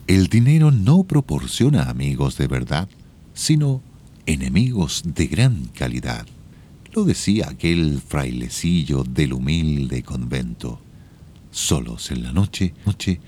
El dinero no proporciona amigos de verdad, sino enemigos de gran calidad. Lo decía aquel frailecillo del humilde convento. Solos en la noche